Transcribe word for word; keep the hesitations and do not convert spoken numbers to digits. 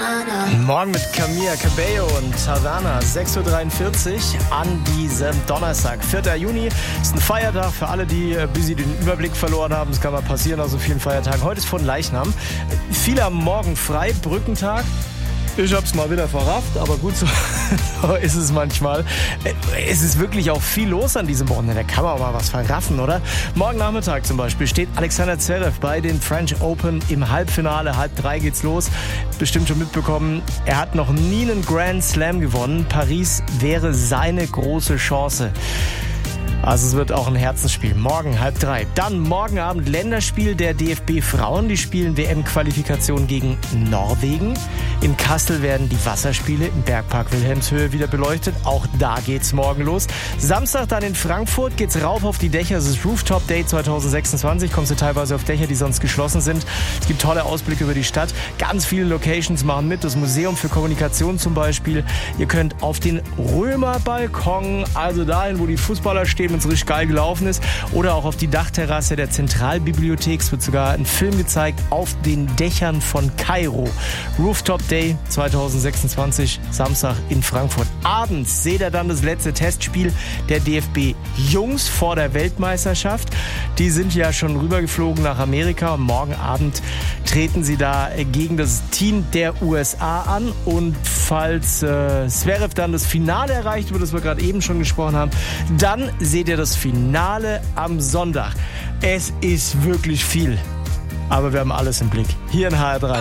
Morgen mit Camila Cabello und Havana, sechs Uhr dreiundvierzig an diesem Donnerstag, vierter Juni. Ist ein Feiertag für alle, die bis sie den Überblick verloren haben. Das kann mal passieren nach so vielen Feiertagen. Heute ist von Leichnam. Viele haben morgen frei, Brückentag. Ich hab's mal wieder verrafft, aber gut, so ist es manchmal. Es ist wirklich auch viel los an diesem Wochenende. Da kann man auch mal was verraffen, oder? Morgen Nachmittag zum Beispiel steht Alexander Zverev bei den French Open im Halbfinale. Halb drei geht's los. Bestimmt schon mitbekommen, er hat noch nie einen Grand Slam gewonnen. Paris wäre seine große Chance. Also es wird auch ein Herzensspiel. Morgen halb drei. Dann morgen Abend Länderspiel der D F B Frauen. Die spielen W M-Qualifikation gegen Norwegen. In Kassel werden die Wasserspiele im Bergpark Wilhelmshöhe wieder beleuchtet. Auch da geht's morgen los. Samstag dann in Frankfurt geht's rauf auf die Dächer. Es ist Rooftop Day zwanzig sechsundzwanzig. Kommst du teilweise auf Dächer, die sonst geschlossen sind. Es gibt tolle Ausblicke über die Stadt. Ganz viele Locations machen mit. Das Museum für Kommunikation zum Beispiel. Ihr könnt auf den Römerbalkon, also dahin, wo die Fußballer stehen, wenn es richtig geil gelaufen ist, oder auch auf die Dachterrasse der Zentralbibliothek. Es wird sogar ein Film gezeigt auf den Dächern von Kairo. Rooftop Day zwanzig sechsundzwanzig, Samstag in Frankfurt. Abends seht ihr dann das letzte Testspiel der D F B-Jungs vor der Weltmeisterschaft. Die sind ja schon rübergeflogen nach Amerika und morgen Abend treten sie da gegen das Team der U S A an. Und falls äh, Zverev dann das Finale erreicht, über das wir gerade eben schon gesprochen haben, dann seht ihr das Finale am Sonntag. Es ist wirklich viel, aber wir haben alles im Blick. Hier in H R drei.